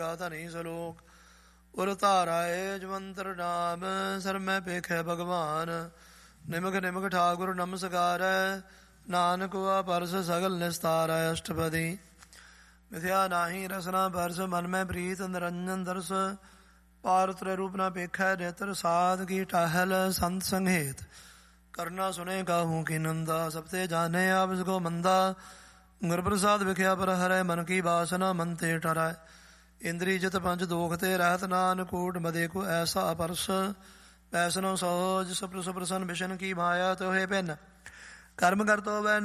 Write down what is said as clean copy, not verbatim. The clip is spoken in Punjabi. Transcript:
ਧਨੀ ਸਲੋਕ ਉਰ ਧਾਰਾਏ ਜਵੰਤਰ ਨਾਮ ਸਰ ਮੈਂ ਪੇਖੈ ਭਗਵਾਨ ਨਿਮਕ ਨਿਮਕ ਠਾਕੁਰ ਨਮਸਕਾਰੈ ਨਾਨਕ ਵਾ ਪਰਸ ਸਗਲ ਨਿਸਤਾਰੈ ਅਸ਼ਟਪਦੀ ਮਿਥਿਆ ਨਾਹੀ ਰਸਨਾ ਪਰਸ ਮਨ ਮੈਂ ਪ੍ਰੀਤ ਨਿਰੰਜਨ ਦਰਸ ਪਾਰਤ ਰੂਪ ਨਾ ਪੇਖੈ ਨੇਤਰ ਸਾਧ ਕੀ ਟਾਹਲ ਸੰਤ ਸੰਘੇਤ ਕਰਨਾ ਸੁਨੇ ਕਾਹੂ ਕੀ ਨੰਦਾ ਸਭ ਤੇ ਜਾਣੇ ਆਪ ਕੋ ਮੰਦਾ ਗੁਰ ਪ੍ਰਸਾਦ ਵਿਖਿਆ ਪਰ ਹਰੈ ਮਨ ਕੀ ਬਾਸਨਾ ਮਨ ਤੇ ਟਰੈ ਇੰਦਰੀ ਜਿਤ ਪੰਜ ਦੋਖ ਤੇ ਰਹਿਤ ਨਾਨਕੂਟ ਮਦੇ ਕੋ ਐਸਾ ਪਰਸ ਪੈਸਨੋ ਸੋਜ ਸਪਰ ਸਪਰਸਨ ਬਿਸ਼ਨ ਕੀ ਮਾਇਆ ਤੋਹੇ ਪਿੰਨ ਕਰਮ ਕਰਤੋ ਵੈ